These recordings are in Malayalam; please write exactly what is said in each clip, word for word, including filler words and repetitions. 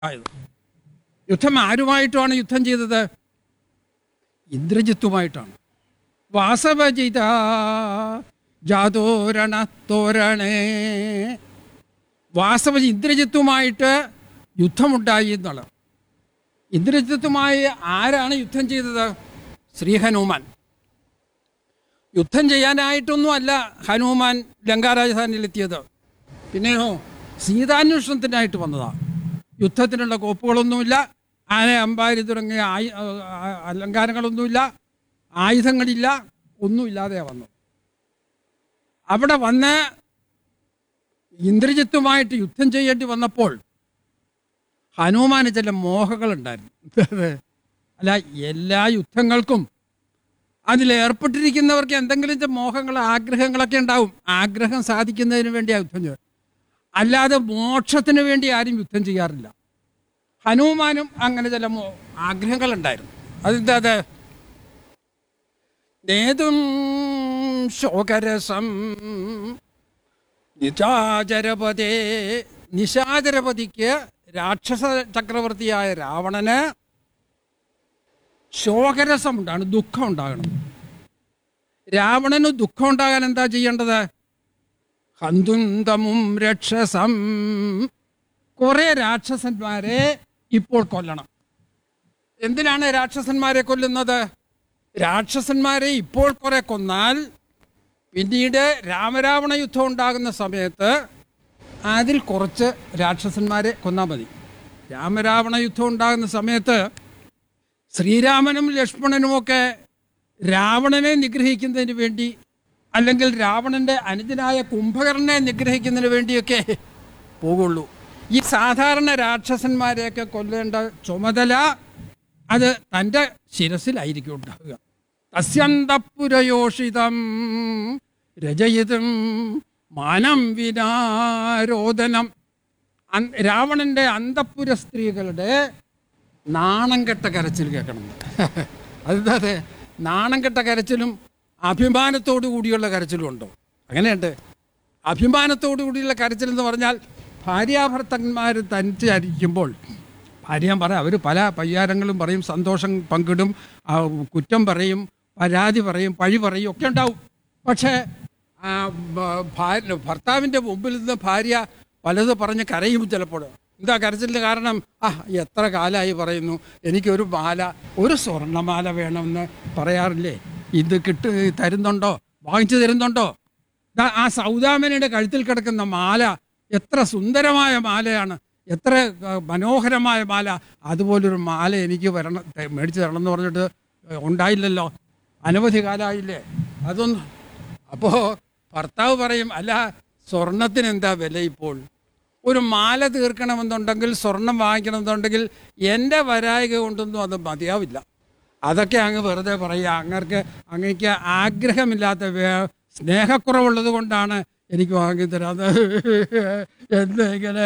ആയത്. യുദ്ധം ആരുമായിട്ടാണ് യുദ്ധം ചെയ്തത്? ഇന്ദ്രജിത്തുമായിട്ടാണ്. വാസവജിത ജാതോരണ തോരണേ. വാസവജി ഇന്ദ്രജിത്തുമായിട്ട് യുദ്ധമുണ്ടായി എന്നുള്ളത്. ഇന്ദ്രജിത്തുമായി ആരാണ് യുദ്ധം ചെയ്തത്? ശ്രീ ഹനുമാൻ. യുദ്ധം ചെയ്യാനായിട്ടൊന്നും അല്ല ഹനുമാൻ ലങ്കാരാജധാനിയിലെത്തിയത്. പിന്നെയോ സീതാന്വേഷണത്തിനായിട്ട് വന്നതാണ്. യുദ്ധത്തിനുള്ള കോപ്പുകളൊന്നുമില്ല, ആന അമ്പാരി തുടങ്ങിയ ആയു അലങ്കാരങ്ങളൊന്നുമില്ല, ആയുധങ്ങളില്ല, ഒന്നുമില്ലാതെ വന്നു. അവിടെ വന്ന് ഇന്ദ്രജിത്തുമായിട്ട് യുദ്ധം ചെയ്യേണ്ടി വന്നപ്പോൾ ഹനുമാന് ചില മോഹങ്ങളുണ്ടായിരുന്നു. അല്ല, എല്ലാ യുദ്ധങ്ങൾക്കും അതിലേർപ്പെട്ടിരിക്കുന്നവർക്ക് എന്തെങ്കിലും ചില മോഹങ്ങൾ, ആഗ്രഹങ്ങളൊക്കെ ഉണ്ടാവും. ആഗ്രഹം സാധിക്കുന്നതിന് വേണ്ടി യുദ്ധം ചെയ്യും, അല്ലാതെ മോക്ഷത്തിന് വേണ്ടി ആരും യുദ്ധം ചെയ്യാറില്ല. ഹനുമാനും അങ്ങനെ ചില മോ ആഗ്രഹങ്ങളുണ്ടായിരുന്നു. അതെന്താ? അത് നേതും ശോകരസം നിശാചരപതേ. നിശാചരപതിക്ക്, രാക്ഷസ ചക്രവർത്തിയായ രാവണന് ശോകരസം ഉണ്ടാണ്, ദുഃഖം ഉണ്ടാകണം. രാവണന് ദുഃഖം ഉണ്ടാകാൻ എന്താ ചെയ്യേണ്ടത്? ഹന്തുന്തമും രക്ഷസം. കുറെ രാക്ഷസന്മാരെ ഇപ്പോൾ കൊല്ലണം. എന്തിനാണ് രാക്ഷസന്മാരെ കൊല്ലുന്നത്? രാക്ഷസന്മാരെ ഇപ്പോൾ കുറെ കൊന്നാൽ പിന്നീട് രാമരാവണ യുദ്ധം ഉണ്ടാകുന്ന സമയത്ത് അതിൽ കുറച്ച് രാക്ഷസന്മാരെ കൊന്നാൽ മതി. രാമരാവണ യുദ്ധം ഉണ്ടാകുന്ന സമയത്ത് ശ്രീരാമനും ലക്ഷ്മണനുമൊക്കെ രാവണനെ നിഗ്രഹിക്കുന്നതിന് വേണ്ടി, അല്ലെങ്കിൽ രാവണൻ്റെ അനുജനായ കുംഭകർണനെ നിഗ്രഹിക്കുന്നതിന് വേണ്ടിയൊക്കെ പോകുള്ളൂ. ഈ സാധാരണ രാക്ഷസന്മാരെയൊക്കെ കൊല്ലേണ്ട ചുമതല അത് തൻ്റെ ശിരസിലായിരിക്കും ഉണ്ടാവുക. തസ്യന്തപുരയോഷിതം രജയിതും മാനം വിനാരോദനം. രാവണൻ്റെ അന്തഃപുര സ്ത്രീകളുടെ നാണം കെട്ട കരച്ചിൽ കേൾക്കണം. അതെ, നാണം കെട്ട കരച്ചിലും അഭിമാനത്തോടു കൂടിയുള്ള കരച്ചിലും ഉണ്ടോ? അങ്ങനെയുണ്ട്. അഭിമാനത്തോടു കൂടിയുള്ള കരച്ചിൽ എന്ന് പറഞ്ഞാൽ ഭാര്യാഭർത്തന്മാർ തനിച്ചായിരിക്കുമ്പോൾ ഭാര്യ പറ അവർ പല പയ്യാരങ്ങളും പറയും, സന്തോഷം പങ്കിടും, കുറ്റം പറയും, പരാതി പറയും, പഴി പറയും, ഒക്കെ ഉണ്ടാവും. പക്ഷേ ഭർത്താവിൻ്റെ മുമ്പിൽ നിന്ന് ഭാര്യ പലത് പറഞ്ഞ് കരയും. ചിലപ്പോൾ എന്താ കരച്ചിലിൻ്റെ കാരണം? ആ എത്ര കാലമായി പറയുന്നു എനിക്കൊരു മാല, ഒരു സ്വർണ്ണമാല വേണമെന്ന് പറയാറില്ലേ? ഇത് കിട്ടു തരുന്നുണ്ടോ? വാങ്ങിച്ചു തരുന്നുണ്ടോ? ആ സൗദാമിനിയുടെ കഴുത്തിൽ കിടക്കുന്ന മാല എത്ര സുന്ദരമായ മാലയാണ്, എത്ര മനോഹരമായ മാല. അതുപോലൊരു മാല എനിക്ക് വരണം, മേടിച്ചു തരണം എന്ന് പറഞ്ഞിട്ട് ഉണ്ടായില്ലല്ലോ, അനവധി കാലമായില്ലേ അതൊന്നും. അപ്പോൾ ഭർത്താവ് പറയും, അല്ല സ്വർണത്തിന് എന്താ വില ഇപ്പോൾ? ഒരു മാല തീർക്കണമെന്നുണ്ടെങ്കിൽ, സ്വർണം വാങ്ങിക്കണമെന്നുണ്ടെങ്കിൽ എൻ്റെ വരായിക കൊണ്ടൊന്നും അത് മതിയാവില്ല. അതൊക്കെ അങ്ങ് വെറുതെ പറയുക. അങ്ങർക്ക് അങ്ങക്ക് ആഗ്രഹമില്ലാത്ത സ്നേഹക്കുറവുള്ളത് കൊണ്ടാണ് എനിക്ക് വാങ്ങിത്തരാത് എന്നിങ്ങനെ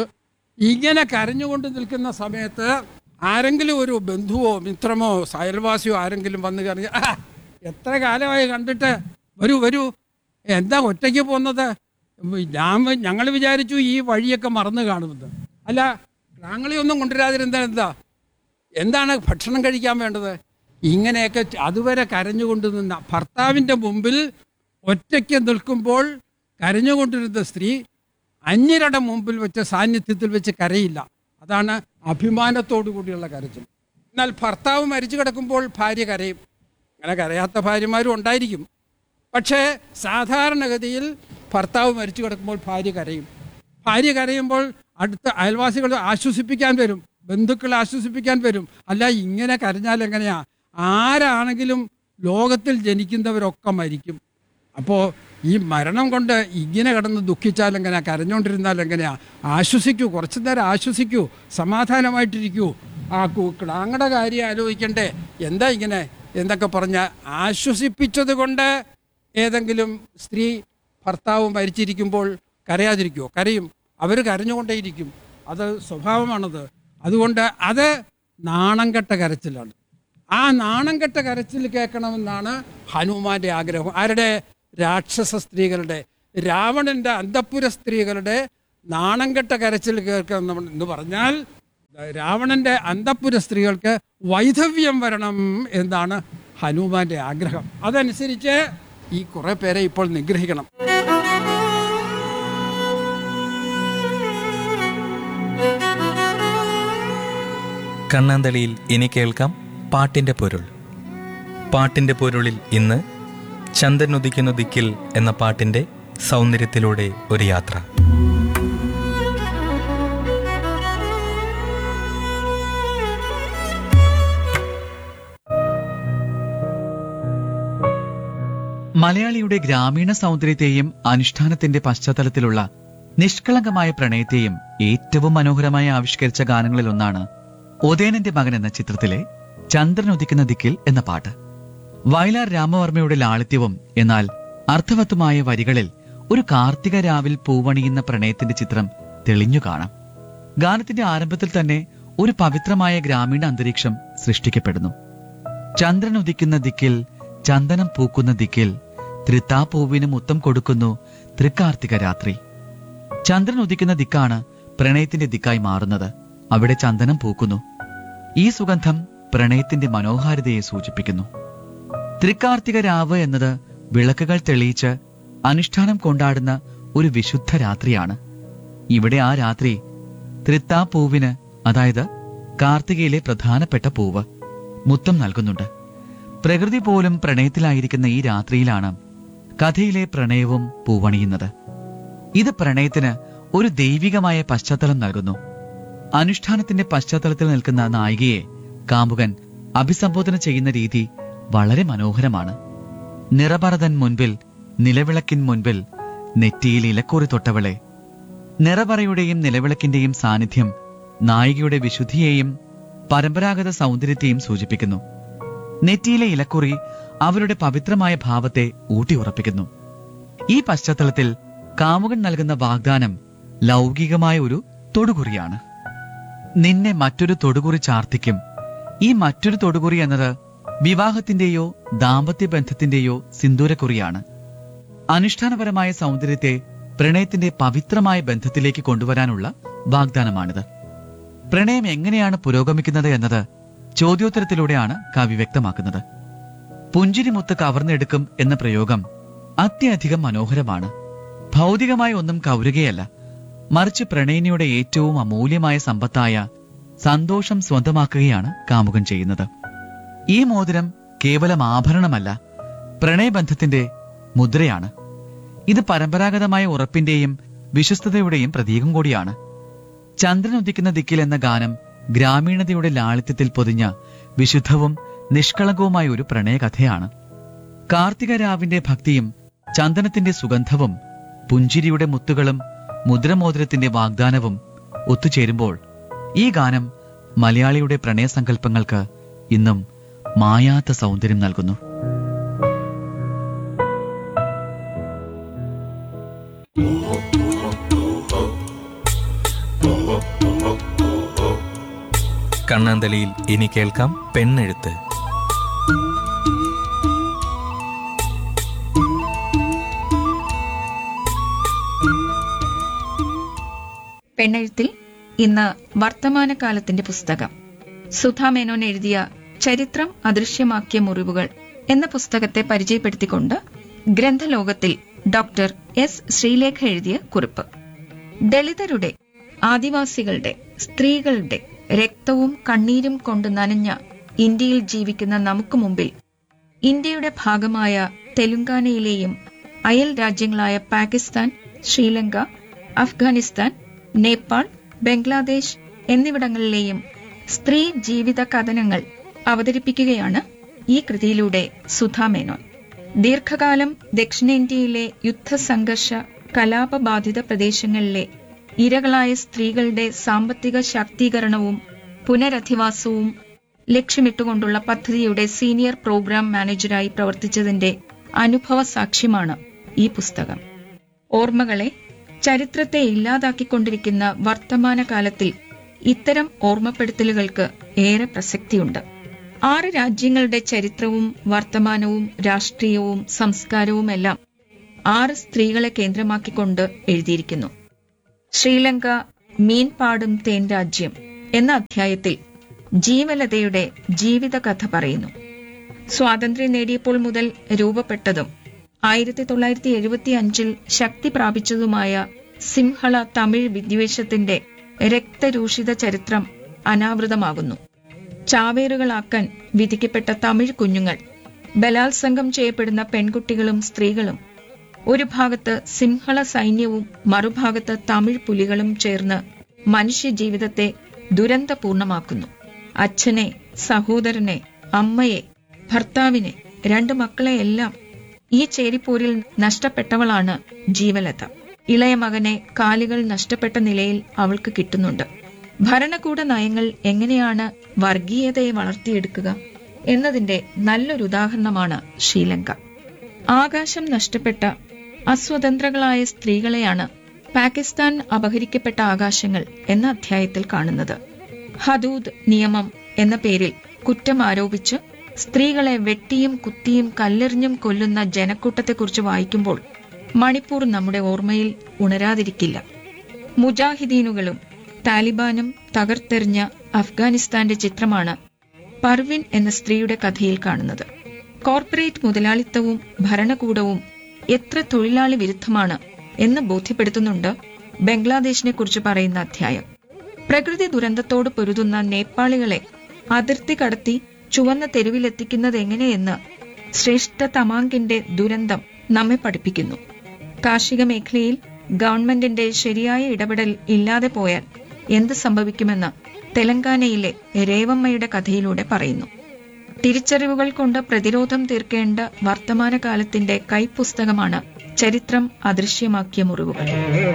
ഇങ്ങനെ കരഞ്ഞുകൊണ്ട് നിൽക്കുന്ന സമയത്ത് ആരെങ്കിലും ഒരു ബന്ധുവോ മിത്രമോ അയൽവാസിയോ ആരെങ്കിലും വന്ന് കറിഞ്ഞ, എത്ര കാലമായി കണ്ടിട്ട്, വരൂ വരൂ, എന്താ ഒറ്റയ്ക്ക് പോകുന്നത്? ഞാൻ ഞങ്ങൾ വിചാരിച്ചു ഈ വഴിയൊക്കെ മറന്നു കാണുമെന്ന്. അല്ല, ഞങ്ങളെയൊന്നും കൊണ്ടുവരാതിരുന്നാൽ എന്താ എന്താണ് ഭക്ഷണം കഴിക്കാൻ വേണ്ടത്? ഇങ്ങനെയൊക്കെ അതുവരെ കരഞ്ഞുകൊണ്ട് നിന്ന ഭർത്താവിൻ്റെ മുമ്പിൽ ഒറ്റയ്ക്ക് നിൽക്കുമ്പോൾ കരഞ്ഞുകൊണ്ടിരുന്ന സ്ത്രീ അന്യരുടെ മുമ്പിൽ വെച്ച്, സാന്നിധ്യത്തിൽ വെച്ച് കരയില്ല. അതാണ് അഭിമാനത്തോടു കൂടിയുള്ള കരച്ചിൽ. എന്നാൽ ഭർത്താവ് മരിച്ചു കിടക്കുമ്പോൾ ഭാര്യ കരയും. അങ്ങനെ കരയാത്ത ഭാര്യമാരും ഉണ്ടായിരിക്കും. പക്ഷേ സാധാരണഗതിയിൽ ഭർത്താവ് മരിച്ചു കിടക്കുമ്പോൾ ഭാര്യ കരയും. ഭാര്യ കരയുമ്പോൾ അടുത്ത അയൽവാസികൾ ആശ്വസിപ്പിക്കാൻ വരും, ബന്ധുക്കളെ ആശ്വസിപ്പിക്കാൻ വരും. അല്ല, ഇങ്ങനെ കരഞ്ഞാൽ എങ്ങനെയാ? ആരാണെങ്കിലും ലോകത്തിൽ ജനിക്കുന്നവരൊക്കെ മരിക്കും. അപ്പോൾ ഈ മരണം കൊണ്ട് ഇങ്ങനെ കിടന്ന് ദുഃഖിച്ചാൽ എങ്ങനെയാ? കരഞ്ഞുകൊണ്ടിരുന്നാൽ എങ്ങനെയാ? ആശ്വസിക്കൂ, കുറച്ചു നേരം ആശ്വസിക്കൂ, സമാധാനമായിട്ടിരിക്കൂ. ആ ക്ലാങ്ങടെ കാര്യം ആലോചിക്കണ്ടേ, എന്താ ഇങ്ങനെ എന്തൊക്കെ പറഞ്ഞാൽ ആശ്വസിപ്പിച്ചത് കൊണ്ട് ഏതെങ്കിലും സ്ത്രീ ഭർത്താവ് മരിച്ചിരിക്കുമ്പോൾ കരയാതിരിക്കുമോ? കരയും. അവർ കരഞ്ഞുകൊണ്ടേയിരിക്കും. അത് സ്വഭാവമാണത്. അതുകൊണ്ട് അത് നാണം കെട്ട കരച്ചിലാണ്. ആ നാണം കെട്ട കരച്ചിൽ കേൾക്കണമെന്നാണ് ഹനുമാന്റെ ആഗ്രഹം. ആരുടെ? രാക്ഷസ സ്ത്രീകളുടെ, രാവണന്റെ അന്തഃപുര സ്ത്രീകളുടെ നാണം കെട്ട കരച്ചിൽ കേൾക്കണം എന്ന് പറഞ്ഞാൽ രാവണന്റെ അന്തഃപുര സ്ത്രീകൾക്ക് വൈധവ്യം വരണം എന്നാണ് ഹനുമാന്റെ ആഗ്രഹം. അതനുസരിച്ച് ഈ കുറെ പേരെ ഇപ്പോൾ നിഗ്രഹിക്കണം. കണ്ണാന്തളിയിൽ ഇനി കേൾക്കാം പാട്ടിൻ്റെ പൊരുൾ. പാട്ടിൻ്റെ പൊരുളിൽ ഇന്ന് ചന്ദ്രൻ ഉദിക്കുന്ന ദിക്കിൽ എന്ന പാട്ടിൻ്റെ സൗന്ദര്യത്തിലൂടെ ഒരു യാത്ര. മലയാളിയുടെ ഗ്രാമീണ സൗന്ദര്യത്തെയും അനുഷ്ഠാനത്തിന്റെ പശ്ചാത്തലത്തിലുള്ള നിഷ്കളങ്കമായ പ്രണയത്തെയും ഏറ്റവും മനോഹരമായി ആവിഷ്കരിച്ച ഗാനങ്ങളിലൊന്നാണ് ഒതേനന്റെ മകൻ എന്ന ചിത്രത്തിലെ ചന്ദ്രൻ ഉദിക്കുന്ന ദിക്കിൽ എന്ന പാട്ട്. വയലാർ രാമവർമ്മയുടെ ലാളിത്യവും എന്നാൽ അർത്ഥവത്തുമായ വരികളിൽ ഒരു കാർത്തിക രാവിൽ പൂവണിയുന്ന പ്രണയത്തിന്റെ ചിത്രം തെളിഞ്ഞു കാണാം. ഗാനത്തിന്റെ ആരംഭത്തിൽ തന്നെ ഒരു പവിത്രമായ ഗ്രാമീണ അന്തരീക്ഷം സൃഷ്ടിക്കപ്പെടുന്നു. ചന്ദ്രൻ ഉദിക്കുന്ന ദിക്കിൽ, ചന്ദനം പൂക്കുന്ന ദിക്കിൽ, തൃത്താപ്പൂവിന് മുത്തം കൊടുക്കുന്നു തൃക്കാർത്തിക രാത്രി. ചന്ദ്രൻ ഉദിക്കുന്ന ദിക്കാണ് പ്രണയത്തിന്റെ ദിക്കായി മാറുന്നത്. അവിടെ ചന്ദനം പൂക്കുന്നു. ഈ സുഗന്ധം പ്രണയത്തിന്റെ മനോഹാരിതയെ സൂചിപ്പിക്കുന്നു. തൃക്കാർത്തിക രാവ് എന്നത് വിളക്കുകൾ തെളിയിച്ച് അനുഷ്ഠാനം കൊണ്ടാടുന്ന ഒരു വിശുദ്ധ രാത്രിയാണ്. ഇവിടെ ആ രാത്രി തൃത്താപ്പൂവിന്, അതായത് കാർത്തികയിലെ പ്രധാനപ്പെട്ട പൂവ്, മുത്തം നൽകുന്നുണ്ട്. പ്രകൃതി പോലും പ്രണയത്തിലായിരിക്കുന്ന ഈ രാത്രിയിലാണ് കഥയിലെ പ്രണയവും പൂവണിയുന്നത്. ഇത് പ്രണയത്തിന് ഒരു ദൈവികമായ പശ്ചാത്തലം നൽകുന്നു. അനുഷ്ഠാനത്തിന്റെ പശ്ചാത്തലത്തിൽ നിൽക്കുന്ന നായികയെ കാമുകൻ അഭിസംബോധന ചെയ്യുന്ന രീതി വളരെ മനോഹരമാണ്. നിറപറതൻ മുൻപിൽ, നിലവിളക്കിൻ മുൻപിൽ, നെറ്റിയിൽ ഇലക്കുറി തൊട്ടവളെ. നിറപറയുടെയും നിലവിളക്കിന്റെയും സാന്നിധ്യം നായികയുടെ വിശുദ്ധിയെയും പരമ്പരാഗത സൗന്ദര്യത്തെയും സൂചിപ്പിക്കുന്നു. നെറ്റിയിലെ ഇലക്കുറി അവരുടെ പവിത്രമായ ഭാവത്തെ ഊട്ടിയുറപ്പിക്കുന്നു. ഈ പശ്ചാത്തലത്തിൽ കാമുകൻ നൽകുന്ന വാഗ്ദാനം ലൗകികമായ ഒരു തൊടുകുറിയാണ്. നിന്നെ മറ്റൊരു തൊടുകുറി ചാർത്തിക്കും. ഈ മറ്റൊരു തൊടുകുറി എന്നത് വിവാഹത്തിന്റെയോ ദാമ്പത്യ ബന്ധത്തിന്റെയോ സിന്ദൂരക്കുറിയാണ്. അനുഷ്ഠാനപരമായ സൗന്ദര്യത്തെ പ്രണയത്തിന്റെ പവിത്രമായ ബന്ധത്തിലേക്ക് കൊണ്ടുവരാനുള്ള വാഗ്ദാനമാണിത്. പ്രണയം എങ്ങനെയാണ് പുരോഗമിക്കുന്നത് എന്നത് ചോദ്യോത്തരത്തിലൂടെയാണ് കവി വ്യക്തമാക്കുന്നത്. പുഞ്ചിരിമുത്ത് കവർന്നെടുക്കും എന്ന പ്രയോഗം അത്യധികം മനോഹരമാണ്. ഭൗതികമായ ഒന്നും കൗരുകയല്ല, മറിച്ച് പ്രണയിനിയുടെ ഏറ്റവും അമൂല്യമായ സമ്പത്തായ സന്തോഷം സ്വന്തമാക്കുകയാണ് കാമുകൻ ചെയ്യുന്നത്. ഈ മോതിരം കേവലം ആഭരണമല്ല, പ്രണയബന്ധത്തിന്റെ മുദ്രയാണ്. ഇത് പരമ്പരാഗതമായ ഉറപ്പിന്റെയും വിശ്വസ്തതയുടെയും പ്രതീകം കൂടിയാണ്. ചന്ദ്രൻ ഉദിക്കുന്ന ദിക്കിൽ എന്ന ഗാനം ഗ്രാമീണതയുടെ ലാളിത്യത്തിൽ പൊതിഞ്ഞ വിശുദ്ധവും നിഷ്കളങ്കവുമായ ഒരു പ്രണയകഥയാണ്. കാർത്തിക രാവിന്റെ ഭക്തിയും ചന്ദനത്തിന്റെ സുഗന്ധവും പുഞ്ചിരിയുടെ മുത്തുകളും മുദ്രമോതിരത്തിന്റെ വാഗ്ദാനവും ഒത്തുചേരുമ്പോൾ ഈ ഗാനം മലയാളിയുടെ പ്രണയസങ്കല്പങ്ങൾക്ക് ഇന്നും മായാത്ത സൗന്ദര്യം നൽകുന്നു. കണ്ണാന്തളിയിൽ ഇനി കേൾക്കാം പെണ്ണെഴുത്ത്. പെണ്ണെഴുത്തിൽ ഇന്ന് വർത്തമാനകാലത്തിന്റെ പുസ്തകം. സുധാ മേനോൻ എഴുതിയ ചരിത്രം അദൃശ്യമാക്കിയ മുറിവുകൾ എന്ന പുസ്തകത്തെ പരിചയപ്പെടുത്തിക്കൊണ്ട് ഗ്രന്ഥലോകത്തിൽ ഡോക്ടർ എസ് ശ്രീലേഖ എഴുതിയ കുറിപ്പ്. ദളിതരുടെ, ആദിവാസികളുടെ, സ്ത്രീകളുടെ രക്തവും കണ്ണീരും കൊണ്ട് നനഞ്ഞ ഇന്ത്യയിൽ ജീവിക്കുന്ന നമുക്ക് മുമ്പിൽ ഇന്ത്യയുടെ ഭാഗമായ തെലുങ്കാനയിലെയും അയൽ രാജ്യങ്ങളായ പാകിസ്ഥാൻ, ശ്രീലങ്ക, അഫ്ഗാനിസ്ഥാൻ, നേപ്പാൾ, ബംഗ്ലാദേശ് എന്നിവിടങ്ങളിലെയും സ്ത്രീ ജീവിത കഥനങ്ങൾ അവതരിപ്പിക്കുകയാണ് ഈ കൃതിയിലൂടെ സുധാ മേനോൻ. ദീർഘകാലം ദക്ഷിണേന്ത്യയിലെ യുദ്ധസംഘർഷ കലാപബാധിത പ്രദേശങ്ങളിലെ ഇരകളായ സ്ത്രീകളുടെ സാമ്പത്തിക ശാക്തീകരണവും പുനരധിവാസവും ലക്ഷ്യമിട്ടുകൊണ്ടുള്ള പദ്ധതിയുടെ സീനിയർ പ്രോഗ്രാം മാനേജരായി പ്രവർത്തിച്ചതിന്റെ അനുഭവ സാക്ഷ്യമാണ് ഈ പുസ്തകം. ഓർമ്മകളെ, ചരിത്രത്തെ ഇല്ലാതാക്കിക്കൊണ്ടിരിക്കുന്ന വർത്തമാനകാലത്തിൽ ഇത്തരം ഓർമ്മപ്പെടുത്തലുകൾക്ക് ഏറെ പ്രസക്തിയുണ്ട്. ആറ് രാജ്യങ്ങളുടെ ചരിത്രവും വർത്തമാനവും രാഷ്ട്രീയവും സംസ്കാരവുമെല്ലാം ആറ് സ്ത്രീകളെ കേന്ദ്രമാക്കിക്കൊണ്ട് എഴുതിയിരിക്കുന്നു. ശ്രീലങ്ക മീൻപാടും തേൻ രാജ്യം, എന്ന അധ്യായത്തിൽ ജീവലതയുടെ ജീവിതകഥ പറയുന്നു. സ്വാതന്ത്ര്യം നേടിയപ്പോൾ മുതൽ രൂപപ്പെട്ടതും ആയിരത്തി തൊള്ളായിരത്തി എഴുപത്തി അഞ്ചിൽ ശക്തി പ്രാപിച്ചതുമായ സിംഹള തമിഴ് വിദ്വേഷത്തിന്റെ രക്തരൂഷിത ചരിത്രം അനാവൃതമാകുന്നു. ചാവേറുകളാക്കാൻ വിധിക്കപ്പെട്ട തമിഴ് കുഞ്ഞുങ്ങൾ, ബലാത്സംഗം ചെയ്യപ്പെടുന്ന പെൺകുട്ടികളും സ്ത്രീകളും, ഒരു ഭാഗത്ത് സിംഹള സൈന്യവും മറുഭാഗത്ത് തമിഴ് പുലികളും ചേർന്ന് മനുഷ്യജീവിതത്തെ ദുരന്തപൂർണമാക്കുന്നു. അച്ഛനെ, സഹോദരനെ, അമ്മയെ, ഭർത്താവിനെ, രണ്ടു മക്കളെയെല്ലാം ഈ ചേരിപ്പോരിൽ നഷ്ടപ്പെട്ടവളാണ് ജീവലത. ഇളയ മകനെ കാലുകൾ നഷ്ടപ്പെട്ട നിലയിൽ അവൾക്ക് കിട്ടുന്നുണ്ട്. ഭരണകൂട നയങ്ങൾ എങ്ങനെയാണ് വർഗീയതയെ വളർത്തിയെടുക്കുക എന്നതിന്റെ നല്ലൊരു ഉദാഹരണമാണ് ശ്രീലങ്ക. ആകാശം നഷ്ടപ്പെട്ട അസ്വതന്ത്രകളായ സ്ത്രീകളെയാണ് പാകിസ്ഥാൻ അപഹരിക്കപ്പെട്ട ആകാശങ്ങൾ എന്ന അധ്യായത്തിൽ കാണുന്നത്. ഹദൂദ് നിയമം എന്ന പേരിൽ കുറ്റം ആരോപിച്ച് സ്ത്രീകളെ വെട്ടിയും കുത്തിയും കല്ലെറിഞ്ഞും കൊല്ലുന്ന ജനക്കൂട്ടത്തെക്കുറിച്ച് വായിക്കുമ്പോൾ മണിപ്പൂർ നമ്മുടെ ഓർമ്മയിൽ ഉണരാതിരിക്കില്ല. മുജാഹിദീനുകളും താലിബാനും തകർത്തെറിഞ്ഞ അഫ്ഗാനിസ്ഥാന്റെ ചിത്രമാണ് പർവിൻ എന്ന സ്ത്രീയുടെ കഥയിൽ കാണുന്നത്. കോർപ്പറേറ്റ് മുതലാളിത്തവും ഭരണകൂടവും എത്ര തൊഴിലാളി വിരുദ്ധമാണ് എന്ന് ബോധ്യപ്പെടുത്തുന്നുണ്ട് ബംഗ്ലാദേശിനെ കുറിച്ച് പറയുന്ന അധ്യായം. പ്രകൃതി ദുരന്തത്തോട് പൊരുതുന്ന നേപ്പാളികളെ അതിർത്തി കടത്തി ചുവന്ന തെരുവിലെത്തിക്കുന്നത് എങ്ങനെയെന്ന് ശ്രേഷ്ഠ തമാങ്കിന്റെ ദുരന്തം നമ്മെ പഠിപ്പിക്കുന്നു. കാർഷിക മേഖലയിൽ ഗവൺമെന്റിന്റെ ശരിയായ ഇടപെടൽ ഇല്ലാതെ പോയാൽ എന്ത് സംഭവിക്കുമെന്ന് തെലങ്കാനയിലെ രേവമ്മയുടെ കഥയിലൂടെ പറയുന്നു. തിരിച്ചറിവുകൾ കൊണ്ട് പ്രതിരോധം തീർക്കേണ്ട വർത്തമാനകാലത്തിന്റെ കൈപ്പുസ്തകമാണ് ചരിത്രം അദൃശ്യമാക്കിയ മുറിവുകൾ.